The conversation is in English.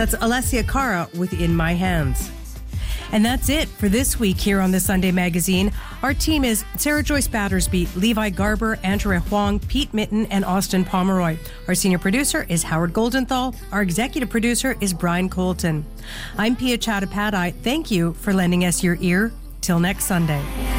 That's Alessia Cara with In My Hands. And that's it for this week here on the Sunday Magazine. Our team is Sarah Joyce Battersby, Levi Garber, Andrea Huang, Pete Mitten, and Austin Pomeroy. Our senior producer is Howard Goldenthal. Our executive producer is Brian Colton. I'm Pia Chattopadhyay. Thank you for lending us your ear. Till next Sunday.